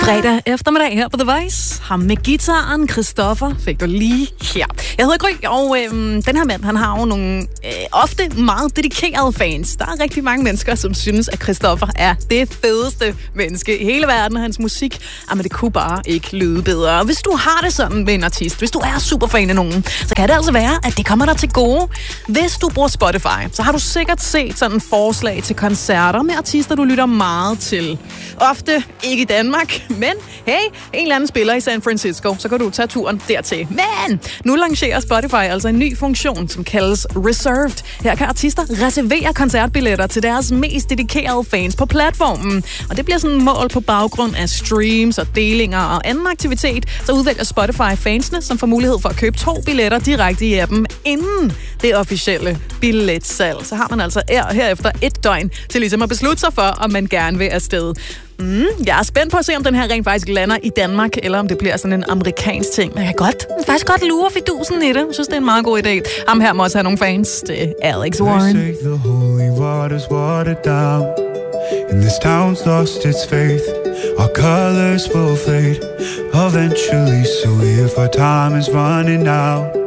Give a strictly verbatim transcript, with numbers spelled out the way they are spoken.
Fredag eftermiddag her på The Voice. Ham med guitaren, Christoffer, fik du lige her. Jeg hedder Gry, og øhm, den her mand, han har jo nogle øh, ofte meget dedikerede fans. Der er rigtig mange mennesker, som synes, at Christoffer er det fedeste menneske i hele verden. Hans musik, jamen det kunne bare ikke lyde bedre. Og hvis du har det sådan med en artist, hvis du er superfan af nogen, så kan det altså være, at det kommer dig til gode. Hvis du bruger Spotify, så har du sikkert set sådan en forslag til koncerter med artister, du lytter meget til. Ofte ikke i Danmark, men hey, en eller anden spiller i San Francisco, så kan du tage turen dertil. Men nu lancerer Spotify altså en ny funktion, som kaldes Reserved. Her kan artister reservere koncertbilletter til deres mest dedikerede fans på platformen. Og det bliver sådan en mål på baggrund af streams og delinger og anden aktivitet. Så udvælger Spotify fansene, som får mulighed for at købe to billetter direkte i appen inden det officielle billetsalg. Så har man altså herefter et døgn til ligesom at beslutte sig for, om man gerne vil afsted. Mm, jeg er spændt på at se, om den her rent faktisk lander i Danmark, eller om det bliver sådan en amerikansk ting. Men jeg kan godt, jeg kan faktisk godt lure fidusen i det. Jeg synes, det er en meget god idé. Ham her må også have nogle fans. Det er Alex Warren. They say the holy water's watered down, and this town's lost its faith. Our colors will fade eventually, so if our time is running out,